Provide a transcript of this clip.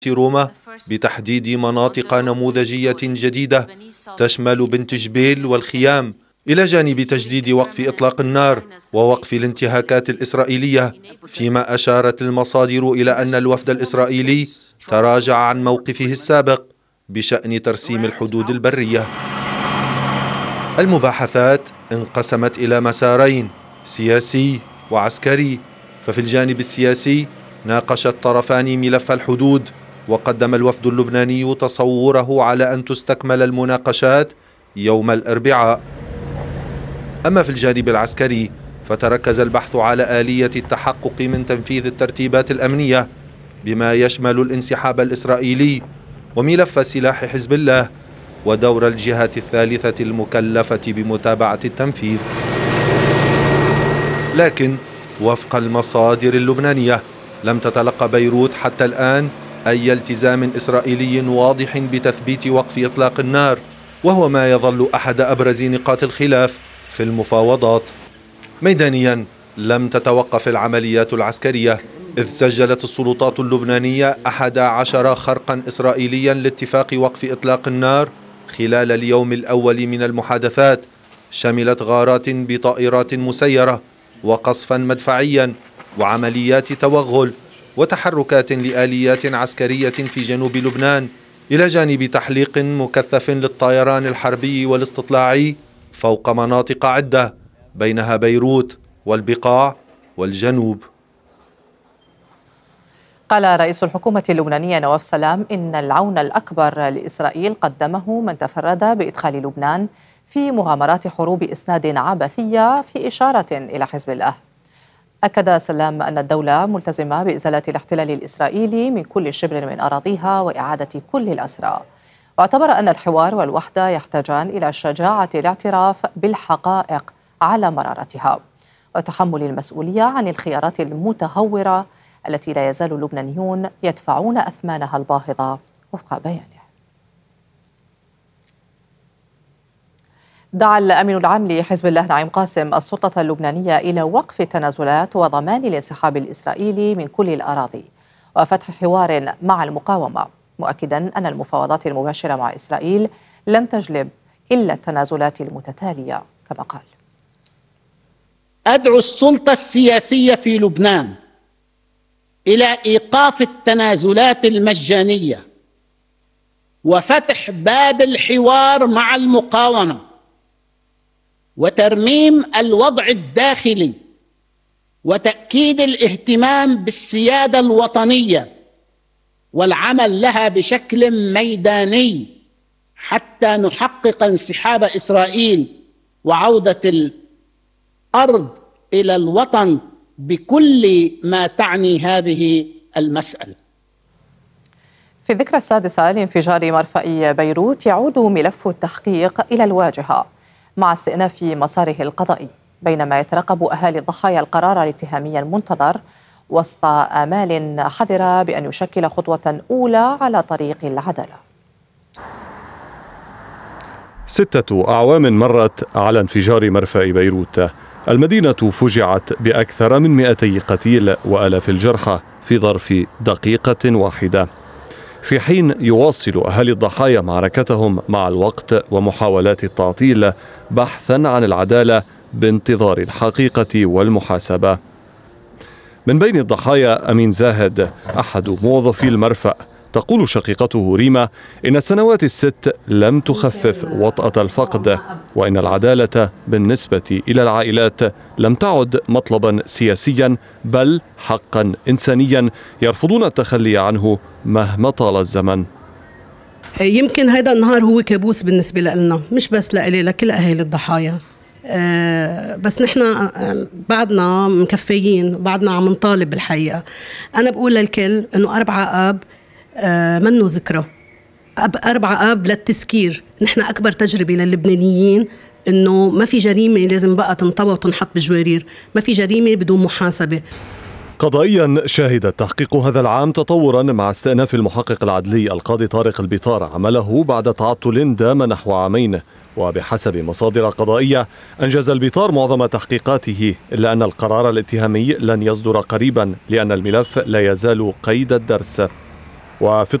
روما بتحديد مناطق نموذجية جديدة تشمل بنت جبيل والخيام، إلى جانب تجديد وقف إطلاق النار ووقف الانتهاكات الإسرائيلية، فيما أشارت المصادر إلى أن الوفد الإسرائيلي تراجع عن موقفه السابق بشأن ترسيم الحدود البرية. المباحثات انقسمت إلى مسارين، سياسي وعسكري. ففي الجانب السياسي ناقش الطرفان ملف الحدود، وقدم الوفد اللبناني تصوره على أن تستكمل المناقشات يوم الأربعاء. أما في الجانب العسكري فتركز البحث على آلية التحقق من تنفيذ الترتيبات الأمنية، بما يشمل الانسحاب الإسرائيلي وملف سلاح حزب الله ودور الجهات الثالثة المكلفة بمتابعة التنفيذ. لكن وفق المصادر اللبنانية لم تتلقى بيروت حتى الآن أي التزام إسرائيلي واضح بتثبيت وقف إطلاق النار، وهو ما يظل أحد أبرز نقاط الخلاف في المفاوضات. ميدانيا لم تتوقف العمليات العسكرية، إذ سجلت السلطات اللبنانية 11 خرقا إسرائيليا لاتفاق وقف إطلاق النار خلال اليوم الأول من المحادثات، شملت غارات بطائرات مسيرة وقصفا مدفعيا وعمليات توغل وتحركات لآليات عسكرية في جنوب لبنان، إلى جانب تحليق مكثف للطيران الحربي والاستطلاعي فوق مناطق عدة بينها بيروت والبقاع والجنوب. قال رئيس الحكومة اللبنانية نواف سلام إن العون الأكبر لإسرائيل قدمه من تفرد بإدخال لبنان في مغامرات حروب إسناد عبثية، في إشارة إلى حزب الله. أكد سلام أن الدولة ملتزمة بإزالة الاحتلال الإسرائيلي من كل شبر من أراضيها وإعادة كل الأسرى، واعتبر أن الحوار والوحدة يحتاجان إلى شجاعة الاعتراف بالحقائق على مرارتها وتحمل المسؤولية عن الخيارات المتهورة التي لا يزال اللبنانيون يدفعون أثمانها الباهظة وفق بيانه. دعا الأمين العام لحزب الله نعيم قاسم السلطة اللبنانية إلى وقف التنازلات وضمان الانسحاب الإسرائيلي من كل الأراضي وفتح حوار مع المقاومة، مؤكدا أن المفاوضات المباشرة مع إسرائيل لم تجلب إلا التنازلات المتتالية كما قال. أدعو السلطة السياسية في لبنان إلى إيقاف التنازلات المجانية وفتح باب الحوار مع المقاومة وترميم الوضع الداخلي وتأكيد الاهتمام بالسيادة الوطنية والعمل لها بشكل ميداني حتى نحقق انسحاب إسرائيل وعودة الأرض إلى الوطن بكل ما تعني هذه المسألة. في الذكرى السادسة لانفجار مرفأ بيروت يعود ملف التحقيق إلى الواجهة مع استئناف مساره القضائي، بينما يترقب أهالي الضحايا القرار الاتهامي المنتظر وسط آمال حذرة بأن يشكل خطوة أولى على طريق العدالة. 6 أعوام مرت على انفجار مرفأ بيروت. المدينة فجعت بأكثر من 200 قتيل وآلاف الجرحى في ظرف دقيقة واحدة، في حين يواصل أهالي الضحايا معركتهم مع الوقت ومحاولات التعطيل بحثا عن العدالة بانتظار الحقيقة والمحاسبة. من بين الضحايا أمين زاهد أحد موظفي المرفأ. تقول شقيقته ريما إن السنوات ال6 لم تخفف وطأة الفقد، وإن العدالة بالنسبة إلى العائلات لم تعد مطلبا سياسيا بل حقا إنسانيا يرفضون التخلي عنه مهما طال الزمن. يمكن هذا النهار هو كابوس بالنسبة لنا، مش بس لإلي، لكل أهالي الضحايا. بس نحن بعدنا مكفيين، بعدنا عم نطالب بالحقيقة. أنا بقول للكل إنه 4 آب منه ذكرى، 4 آب للتذكير. نحن أكبر تجربة للبنانيين إنه ما في جريمة لازم بقى تنطوى وتنحط بجوارير، ما في جريمة بدون محاسبة. قضائيا شهد التحقيق هذا العام تطورا مع استئناف المحقق العدلي القاضي طارق البيطار عمله بعد تعطل دام نحو عامين. وبحسب مصادر قضائية أنجز البيطار معظم تحقيقاته، إلا أن القرار الاتهامي لن يصدر قريبا لأن الملف لا يزال قيد الدرس. وفي